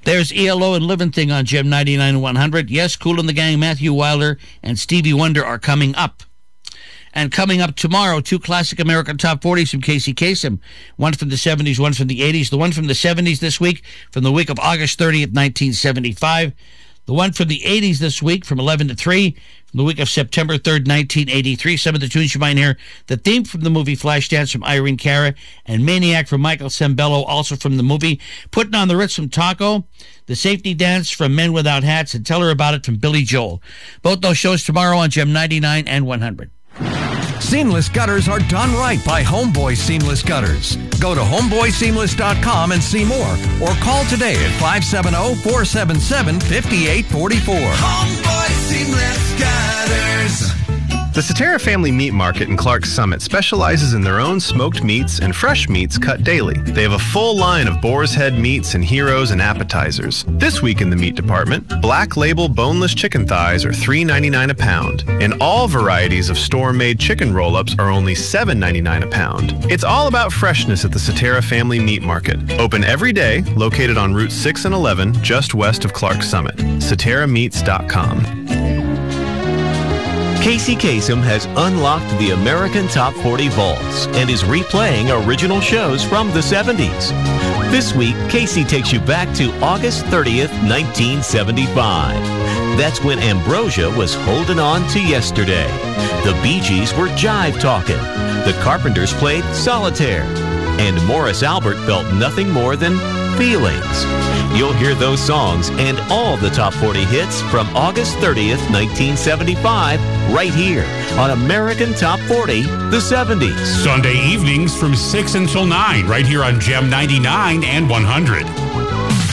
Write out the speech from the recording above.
There's ELO and Living Thing on Gem 99 and 100. Yes, Kool and the Gang, Matthew Wilder, and Stevie Wonder are coming up. And coming up tomorrow, 2 classic American Top 40s from Casey Kasem. One from the 70s, one from the 80s. The one from the 70s this week, from the week of August 30th, 1975. The one from the 80s this week, from 11 to 3, from the week of September 3rd, 1983. Some of the tunes you might hear. The theme from the movie Flashdance from Irene Cara, and Maniac from Michael Sembello, also from the movie. Putting on the Ritz from Taco. The Safety Dance from Men Without Hats, and Tell Her About It from Billy Joel. Both those shows tomorrow on Gem 99 and 100. Seamless gutters are done right by Homeboy Seamless Gutters. Go to homeboyseamless.com and see more, or call today at 570-477-5844. Homeboy Seamless Gutters. The Cetera Family Meat Market in Clarks Summit specializes in their own smoked meats and fresh meats cut daily. They have a full line of boar's head meats and heroes and appetizers. This week in the meat department, Black Label boneless chicken thighs are $3.99 a pound, and all varieties of store-made chicken roll-ups are only $7.99 a pound. It's all about freshness at the Cetera Family Meat Market. Open every day, located on Route 6 and 11, just west of Clarks Summit. CeteraMeats.com. Casey Kasem has unlocked the American Top 40 vaults and is replaying original shows from the 70s. This week, Casey takes you back to August 30th, 1975. That's when Ambrosia was holding on to yesterday. The Bee Gees were jive talking. The Carpenters played solitaire. And Morris Albert felt nothing more than feelings. You'll hear those songs and all the top 40 hits from August 30th, 1975, right here on American Top 40, the 70s. Sunday evenings from 6 until 9, right here on Gem 99 and 100.